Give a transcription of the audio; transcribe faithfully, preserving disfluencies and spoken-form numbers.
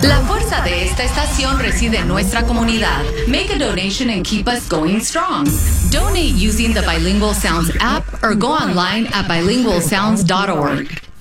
La fuerza de esta estación reside en nuestra comunidad. Make a donation and keep us going strong. Donate using the Bilingual Sounds app or go online at bilingual sounds dot org.